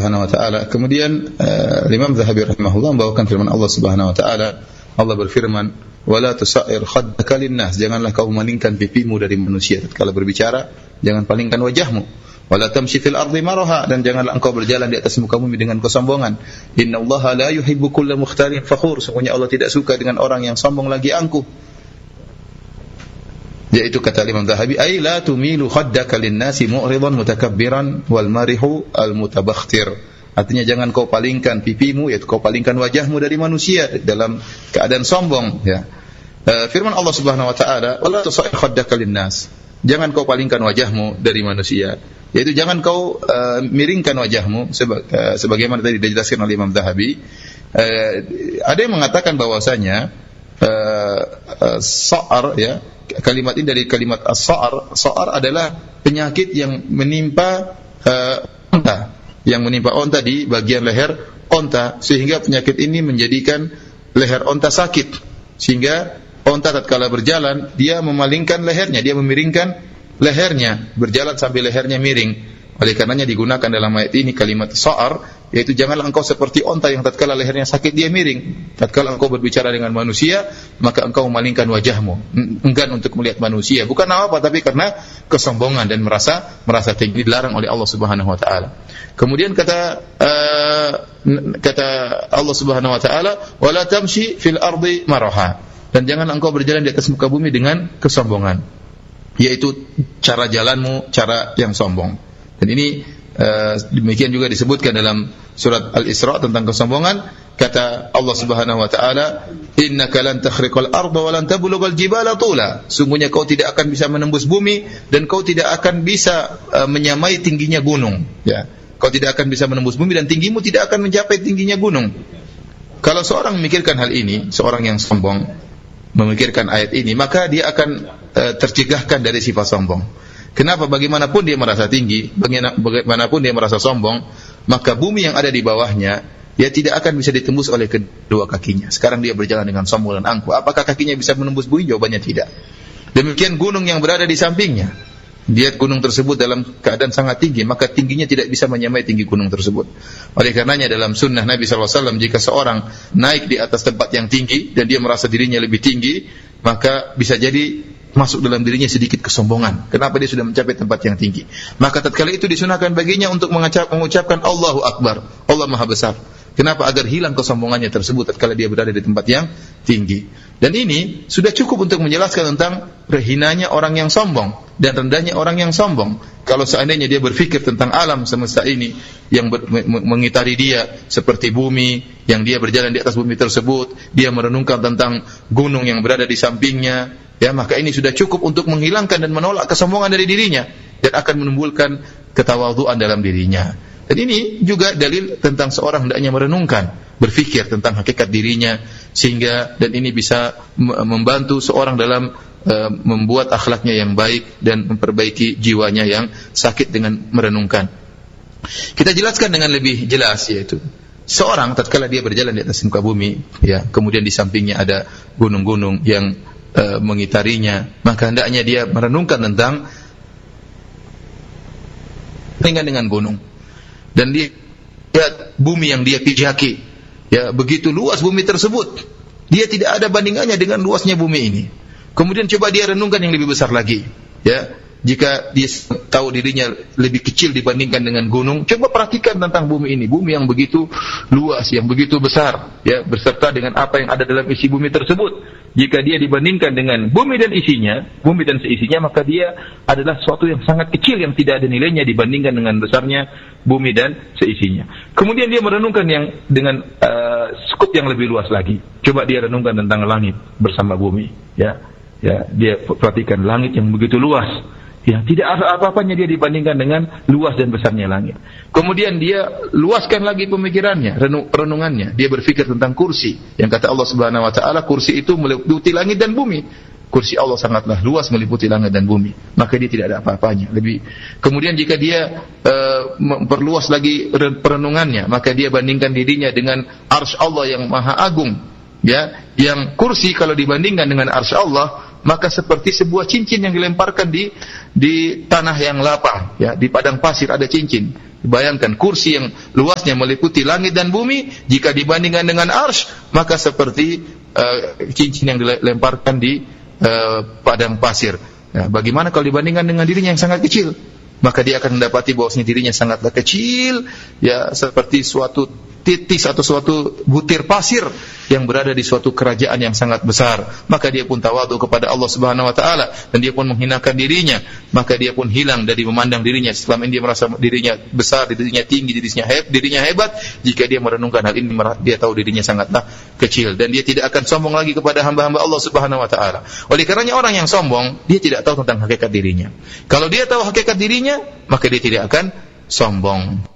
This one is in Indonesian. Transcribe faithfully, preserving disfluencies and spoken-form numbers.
Subhanahu wa taala. Kemudian uh, Imam Zahabi rahimahullah membawakan firman Allah Subhanahu wa taala. Allah berfirman, "Wala tusair khaddaka lin-nas." Janganlah kau malingkan pipimu dari manusia tatkala berbicara, jangan palingkan wajahmu. Wala tamshi fil ardi maraha, dan janganlah engkau berjalan di atas muka bumi dengan kesombongan. Innallaha la yuhibbu kulla mukhtalin fakhur. Sesungguhnya Allah tidak suka dengan orang yang sombong lagi angkuh. Yaitu kata Imam Zahabi, ay la tumilu khaddaka lin-nasi mu'ridan mutakabbiran wal marihu al-mutabakhtir. Artinya jangan kau palingkan pipimu, yaitu kau palingkan wajahmu dari manusia dalam keadaan sombong, ya. Uh, firman Allah Subhanahu wa taala, wala tusair khaddaka lin-nas. Jangan kau palingkan wajahmu dari manusia. Yaitu jangan kau uh, miringkan wajahmu seba, uh, sebagaimana tadi dijelaskan oleh Imam Zahabi. Uh, ada yang mengatakan bahwasanya uh, uh, sa'ar, ya, kalimat ini dari kalimat as-sa'ar. Sa'ar adalah penyakit yang menimpa uh, unta, yang menimpa onta di bagian leher onta, sehingga penyakit ini menjadikan leher onta sakit, sehingga onta tatkala berjalan dia memalingkan lehernya, dia memiringkan lehernya, berjalan sambil lehernya miring. Oleh karenanya digunakan dalam ayat ini kalimat sa'ar, yaitu janganlah engkau seperti onta yang tatkala lehernya sakit dia miring. Tatkala engkau berbicara dengan manusia, maka engkau memalingkan wajahmu, enggan untuk melihat manusia, bukan apa tapi karena kesombongan dan merasa merasa tinggi, dilarang oleh Allah Subhanahu wa taala. Kemudian kata uh, kata Allah Subhanahu wa taala, wala tamshi fil ardi maraha, dan jangan engkau berjalan di atas muka bumi dengan kesombongan, yaitu cara jalanmu cara yang sombong. Dan ini uh, demikian juga disebutkan dalam surat Al-Isra tentang kesombongan. Kata Allah Subhanahu wa taala, innaka lan takhriqal arda wa lan tablughal jibala tula. Sungguhnya kau tidak akan bisa menembus bumi dan kau tidak akan bisa uh, menyamai tingginya gunung, ya. Kau tidak akan bisa menembus bumi dan tinggimu tidak akan mencapai tingginya gunung. Kalau seorang memikirkan hal ini, seorang yang sombong memikirkan ayat ini, maka dia akan uh, tercegahkan dari sifat sombong. Kenapa? Bagaimanapun dia merasa tinggi, bagaimanapun dia merasa sombong, maka bumi yang ada di bawahnya, dia tidak akan bisa ditembus oleh kedua kakinya. Sekarang dia berjalan dengan sombong dan angkuh. Apakah kakinya bisa menembus bumi? Jawabannya tidak. Demikian gunung yang berada di sampingnya. Lihat gunung tersebut dalam keadaan sangat tinggi, maka tingginya tidak bisa menyamai tinggi gunung tersebut. Oleh karenanya dalam sunnah Nabi sallallahu alaihi wasallam, jika seorang naik di atas tempat yang tinggi dan dia merasa dirinya lebih tinggi, maka bisa jadi masuk dalam dirinya sedikit kesombongan. Kenapa dia sudah mencapai tempat yang tinggi? Maka tatkala itu disunahkan baginya untuk mengucapkan Allahu Akbar, Allah Maha Besar. Kenapa? Agar hilang kesombongannya tersebut tatkala dia berada di tempat yang tinggi. Dan ini sudah cukup untuk menjelaskan tentang hinanya orang yang sombong dan rendahnya orang yang sombong. Kalau seandainya dia berfikir tentang alam semesta ini yang ber, mengitari dia seperti bumi, yang dia berjalan di atas bumi tersebut, dia merenungkan tentang gunung yang berada di sampingnya, ya, maka ini sudah cukup untuk menghilangkan dan menolak kesombongan dari dirinya dan akan menimbulkan ketawadhuan dalam dirinya. Dan ini juga dalil tentang seorang hendaknya merenungkan, berfikir tentang hakikat dirinya, sehingga dan ini bisa membantu seorang dalam uh, membuat akhlaknya yang baik dan memperbaiki jiwanya yang sakit dengan merenungkan. Kita jelaskan dengan lebih jelas, yaitu seorang tatkala dia berjalan di atas muka bumi, ya, kemudian di sampingnya ada gunung-gunung yang uh, mengitarinya, maka hendaknya dia merenungkan tentang dengan dengan gunung. Dan dia lihat bumi yang dia pijaki, ya, begitu luas bumi tersebut, dia tidak ada bandingannya dengan luasnya bumi ini. Kemudian coba dia renungkan yang lebih besar lagi, ya, jika dia tahu dirinya lebih kecil dibandingkan dengan gunung, coba perhatikan tentang bumi ini, bumi yang begitu luas, yang begitu besar, ya, beserta dengan apa yang ada dalam isi bumi tersebut. Jika dia dibandingkan dengan bumi dan isinya, bumi dan seisinya, maka dia adalah sesuatu yang sangat kecil yang tidak ada nilainya dibandingkan dengan besarnya bumi dan seisinya. Kemudian dia merenungkan yang dengan uh, skup yang lebih luas lagi. Coba dia renungkan tentang langit bersama bumi, ya. Ya, dia perhatikan langit yang begitu luas. Ya, tidak ada apa-apanya dia dibandingkan dengan luas dan besarnya langit. Kemudian dia luaskan lagi pemikirannya, renung, renungannya. Dia berfikir tentang kursi. Yang kata Allah Subhanahu wa taala, kursi itu meliputi langit dan bumi. Kursi Allah sangatlah luas meliputi langit dan bumi. Maka dia tidak ada apa-apanya. Lebih. Kemudian jika dia uh, memperluas lagi perenungannya, maka dia bandingkan dirinya dengan arsy Allah yang maha agung. Ya, yang kursi kalau dibandingkan dengan arsy Allah, maka seperti sebuah cincin yang dilemparkan di di tanah yang lapang, ya, di padang pasir ada cincin. Bayangkan kursi yang luasnya meliputi langit dan bumi, jika dibandingkan dengan arsy, maka seperti uh, cincin yang dilemparkan di uh, padang pasir. Nah, bagaimana kalau dibandingkan dengan dirinya yang sangat kecil? Maka dia akan mendapati bahwasanya dirinya sangatlah kecil, ya seperti suatu titis atau suatu butir pasir yang berada di suatu kerajaan yang sangat besar. Maka dia pun tawadhu kepada Allah Subhanahu wa taala dan dia pun menghinakan dirinya, maka dia pun hilang dari memandang dirinya. Selama ini dia merasa dirinya besar, dirinya tinggi, dirinya hebat, dirinya hebat. Jika dia merenungkan hal ini, dia tahu dirinya sangatlah kecil dan dia tidak akan sombong lagi kepada hamba-hamba Allah Subhanahu wa taala. Oleh karenanya orang yang sombong, dia tidak tahu tentang hakikat dirinya. Kalau dia tahu hakikat dirinya, maka dia tidak akan sombong.